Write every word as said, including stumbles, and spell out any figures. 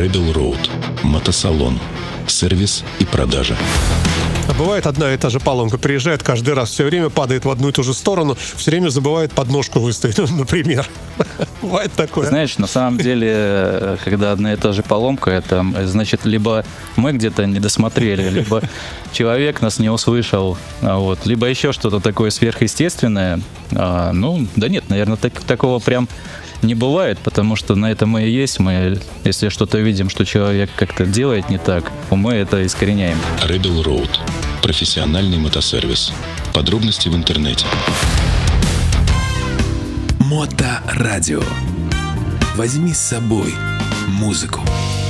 Rebel Road. Мотосалон. Сервис и продажа. А бывает, одна и та же поломка приезжает каждый раз, все время падает в одну и ту же сторону, все время забывает подножку выставить, например. Бывает такое. Знаешь, на самом деле, когда одна и та же поломка, это значит, либо мы где-то не досмотрели, либо человек нас не услышал, вот, либо еще что-то такое сверхъестественное. А, ну, да нет, наверное, так, такого прям не бывает, потому что на это мы и есть. Мы, если что-то видим, что человек как-то делает не так, мы это искореняем. Rebel Road. Профессиональный мотосервис. Подробности в интернете. Моторадио. Возьми с собой музыку.